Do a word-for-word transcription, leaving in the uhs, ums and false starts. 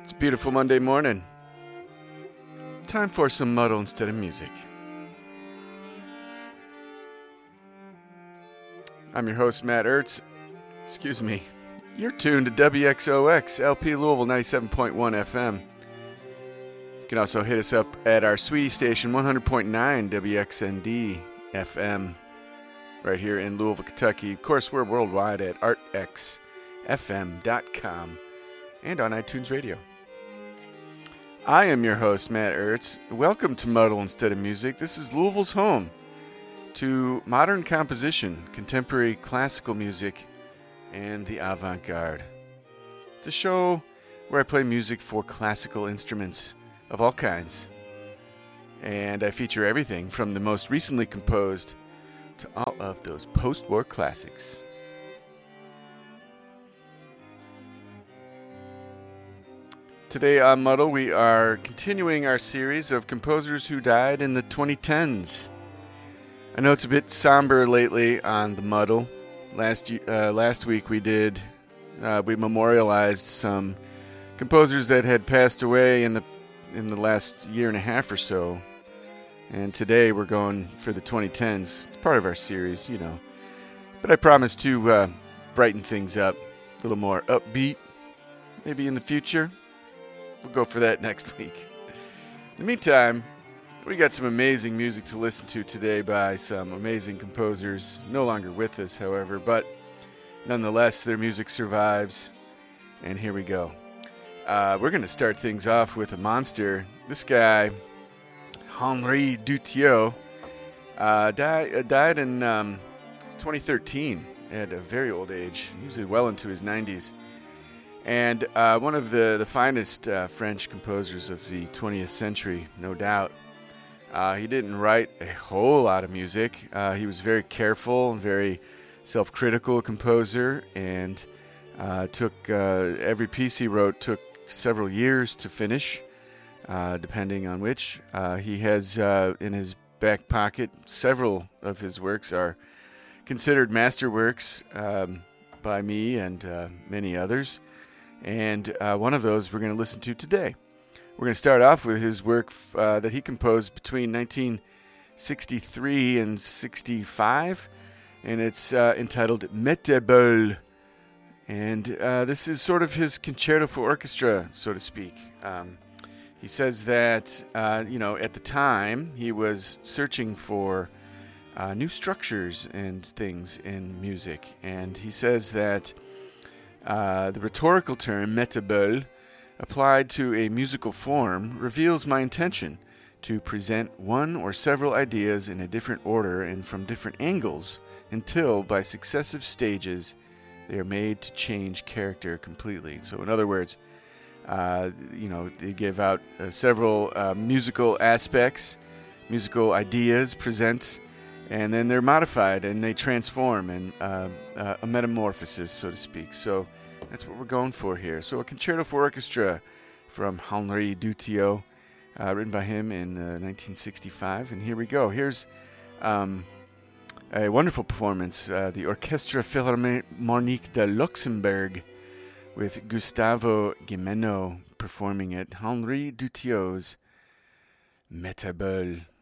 It's a beautiful Monday morning. Time for some muddle instead of music. I'm your host, Matt Ertz. Excuse me. You're tuned to W X O X, L P Louisville ninety-seven point one F M. You can also hit us up at our sweetie station, one hundred point nine W X N D F M, right here in Louisville, Kentucky. Of course, we're worldwide at art x f m dot com and on iTunes Radio. I am your host, Matt Ertz. Welcome to Muddle Instead of Music. This is Louisville's home to modern composition, contemporary classical music, and the avant-garde. It's a show where I play music for classical instruments of all kinds. And I feature everything from the most recently composed to all of those post-war classics. Today on Muddle, we are continuing our series of composers who died in the twenty tens. I know it's a bit somber lately on the Muddle. Last uh, last week we did uh, we memorialized some composers that had passed away in the in the last year and a half or so, and today we're going for the twenty tens. It's part of our series, you know. But I promise to uh, brighten things up, a little more upbeat, maybe in the future. We'll go for that next week. In the meantime, we got some amazing music to listen to today by some amazing composers, no longer with us, however, but nonetheless, their music survives. And here we go. Uh, we're going to start things off with a monster. This guy, Henri Dutilleux, uh, died, uh, died in um, twenty thirteen at a very old age. He was well into his nineties. And uh, one of the, the finest uh, French composers of the twentieth century, no doubt. Uh, he didn't write a whole lot of music. Uh, he was very careful and very self-critical composer, and uh, took uh, every piece he wrote took several years to finish, uh, depending on which. Uh, he has uh, in his back pocket several of his works are considered masterworks um, by me and uh, many others. And uh, one of those we're going to listen to today. We're going to start off with his work uh, that he composed between nineteen sixty-three and sixty-five, and it's uh, entitled Métabole. And uh, this is sort of his concerto for orchestra, so to speak. Um, he says that, uh, you know, at the time he was searching for uh, new structures and things in music, and he says that Uh, the rhetorical term métabole, applied to a musical form, reveals my intention to present one or several ideas in a different order and from different angles until, by successive stages, they are made to change character completely. So, in other words, uh, you know, they give out uh, several uh, musical aspects, musical ideas, present, and then they're modified and they transform and uh, uh, a metamorphosis, so to speak. So that's what we're going for here. So a concerto for orchestra from Henri Dutilleux, uh, written by him in uh, nineteen sixty-five. And here we go. Here's um, a wonderful performance, uh, the Orchestre Philharmonique de Luxembourg, with Gustavo Gimeno performing it. Henri Dutilleux's Métabole.